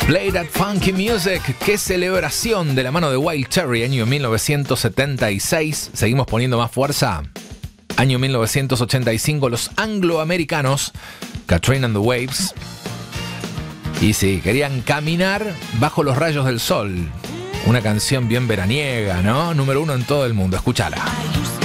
Play That Funky Music, qué celebración de la mano de Wild Cherry, año 1976. Seguimos poniendo más fuerza. Año 1985, los angloamericanos, Katrina and the Waves. Y sí, querían caminar bajo los rayos del sol. Una canción bien veraniega, ¿no? Número 1 en todo el mundo, escúchala.